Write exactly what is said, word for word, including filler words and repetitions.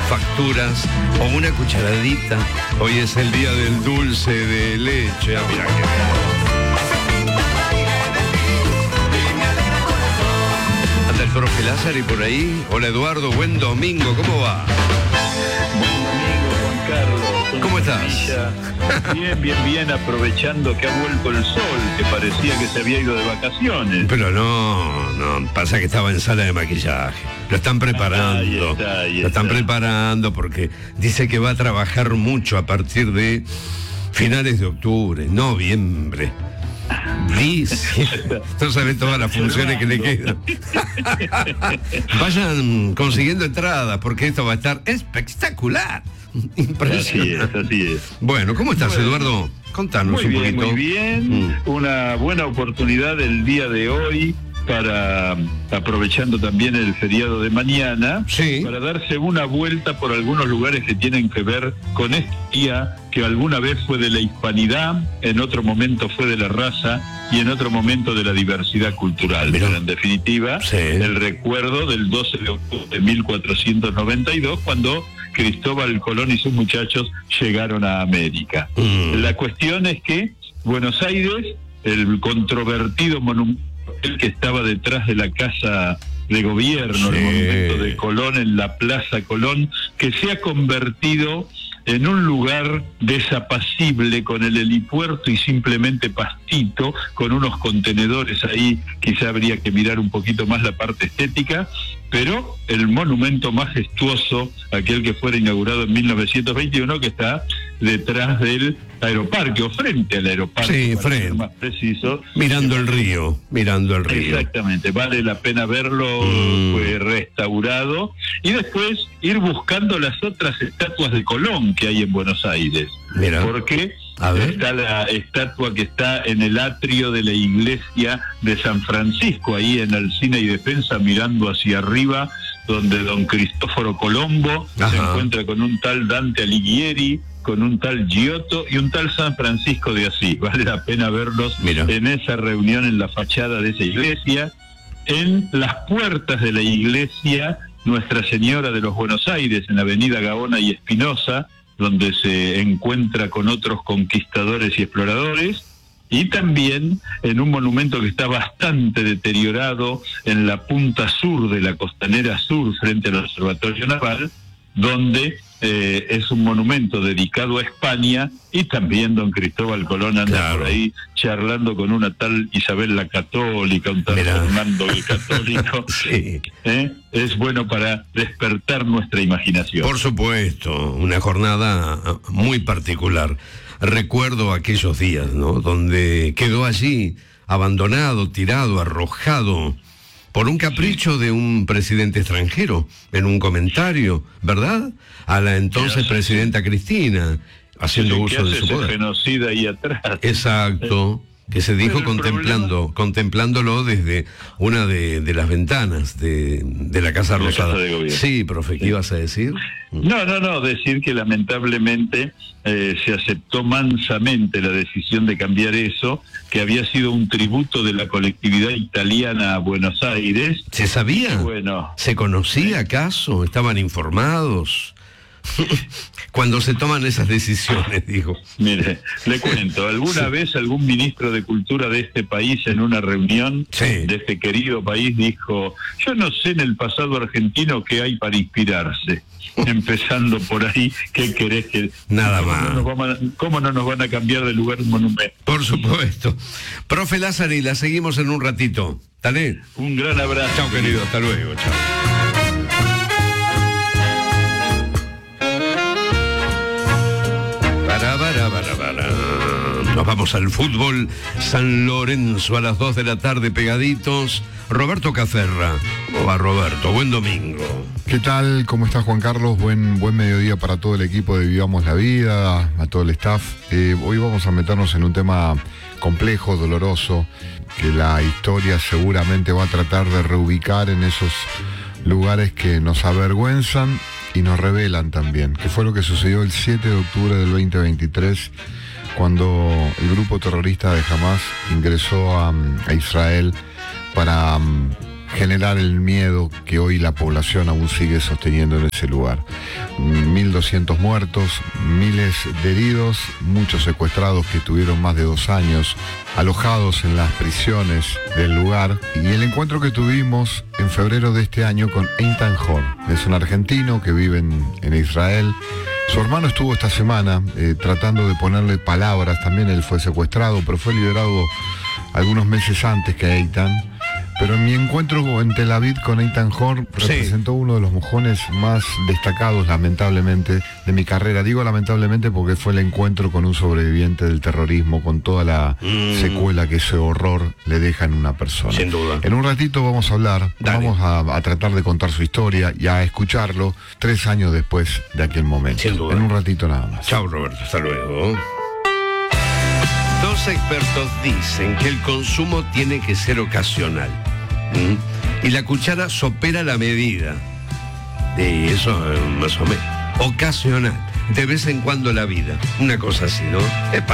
facturas o una cucharadita. Hoy es el día del dulce de leche. Ah, mira que anda el profe Lázaro y por ahí. Hola Eduardo, buen domingo, ¿cómo va? Buen domingo, Juan Carlos. ¿Cómo estás? Bien, bien, bien, aprovechando que ha vuelto el sol, que parecía que se había ido de vacaciones. Pero no, no, pasa que estaba en sala de maquillaje. Lo están preparando. Ahí está, ahí lo están está. preparando porque dice que va a trabajar mucho a partir de finales de octubre, noviembre. Dice, no sabe todas las funciones que le quedan. Vayan consiguiendo entradas porque esto va a estar espectacular. Impresionante. Así es, así es. Bueno, ¿cómo estás, Bueno, Eduardo? Contanos Muy un bien, poquito. muy bien. Mm. Una buena oportunidad el día de hoy para, aprovechando también el feriado de mañana, Sí. para darse una vuelta por algunos lugares que tienen que ver con este día que alguna vez fue de la hispanidad, en otro momento fue de la raza y en otro momento de la diversidad cultural. Mirá. Pero en definitiva, Sí. el recuerdo del doce de octubre de mil cuatrocientos noventa y dos, cuando Cristóbal Colón y sus muchachos llegaron a América. Mm. La cuestión es que Buenos Aires, el controvertido monumento que estaba detrás de la casa de gobierno, Sí. el monumento de Colón en la Plaza Colón, que se ha convertido en un lugar desapacible con el helipuerto y simplemente pastito, con unos contenedores ahí. Quizá habría que mirar un poquito más la parte estética, pero el monumento majestuoso, aquel que fuera inaugurado en mil novecientos veintiuno, que está detrás del aeroparque, o frente al aeroparque, Sí, para frente. ser más preciso. Mirando el río, mirando el río. Exactamente, vale la pena verlo Mm. pues, restaurado, y después ir buscando las otras estatuas de Colón que hay en Buenos Aires. Mira. Porque A ver. está la estatua que está en el atrio de la iglesia de San Francisco, ahí en Alsina y Defensa, mirando hacia arriba, donde don Cristóforo Colombo Ajá. se encuentra con un tal Dante Alighieri, con un tal Giotto y un tal San Francisco de Asís. Vale la pena verlos Mira. en esa reunión en la fachada de esa iglesia. En las puertas de la iglesia Nuestra Señora de los Buenos Aires, en Avenida Gaona y Espinosa, donde se encuentra con otros conquistadores y exploradores, y también en un monumento que está bastante deteriorado en la punta sur de la costanera sur, frente al Observatorio Naval, donde eh, es un monumento dedicado a España, y también don Cristóbal Colón anda Claro. por ahí charlando con una tal Isabel la Católica, un tal Mirá. Fernando el Católico. Sí. ¿Eh? Es bueno para despertar nuestra imaginación. Por supuesto, una jornada muy particular. Recuerdo aquellos días, ¿no? Donde quedó allí abandonado, tirado, arrojado por un capricho de un presidente extranjero en un comentario, ¿verdad? A la entonces Sí. presidenta Cristina, haciendo ¿Qué uso de hace su ese poder. genocida ahí atrás? Exacto, que se dijo Pero el contemplando, contemplándolo desde una de, de las ventanas de, de la Casa De la Rosada. Casa de Gobierno. Sí, profe, ¿qué ibas a decir? No, no, no, decir que lamentablemente eh, se aceptó mansamente la decisión de cambiar eso, que había sido un tributo de la colectividad italiana a Buenos Aires. ¿Se sabía? Bueno, ¿Se conocía acaso? ¿Estaban informados? Cuando se toman esas decisiones, digo. mire, le cuento, alguna Sí. vez algún ministro de Cultura de este país en una reunión Sí. de este querido país dijo: yo no sé en el pasado argentino qué hay para inspirarse. Empezando por ahí, ¿qué querés que...? Nada ¿Cómo más. no nos vamos a- ¿Cómo no nos van a cambiar de lugar un monumento? Por supuesto. Profe Lázaro, la seguimos en un ratito. ¿Dale? Un gran abrazo. Chao, querido. Hasta luego. Chao. Para, para, para, para. Nos vamos al fútbol. San Lorenzo a las dos de la tarde, pegaditos. Roberto Caferra. ¿Cómo va, Roberto? Buen domingo. ¿Qué tal? ¿Cómo está, Juan Carlos? Buen, buen mediodía para todo el equipo de Vivamos la Vida, a todo el staff. Eh, hoy vamos a meternos en un tema complejo, doloroso, que la historia seguramente va a tratar de reubicar en esos lugares que nos avergüenzan y nos revelan también, que fue lo que sucedió el siete de octubre del veinte veintitrés, cuando el grupo terrorista de Hamás ingresó a, a Israel para um, generar el miedo que hoy la población aún sigue sosteniendo en ese lugar. mil doscientos muertos, miles de heridos, muchos secuestrados que tuvieron más de dos años alojados en las prisiones del lugar. Y el encuentro que tuvimos en febrero de este año con Eitan Hor, es un argentino que vive en, en Israel. Su hermano estuvo esta semana eh, tratando de ponerle palabras, también él fue secuestrado, pero fue liberado algunos meses antes que Eitan. Pero en mi encuentro en Tel Aviv con Eitan Hor representó sí. uno de los mojones más destacados, lamentablemente, de mi carrera. Digo lamentablemente porque fue el encuentro con un sobreviviente del terrorismo, con toda la mm. secuela que ese horror le deja en una persona. Sin duda. En un ratito vamos a hablar, Dale. vamos a, a tratar de contar su historia y a escucharlo tres años después de aquel momento. Sin duda. En un ratito nada más. Chao, Roberto, hasta luego. Dos expertos dicen que el consumo tiene que ser ocasional. ¿Mm? Y la cuchara sopera la medida. Y eso más o menos. Ocasional. De vez en cuando la vida. Una cosa así, ¿no? Epa.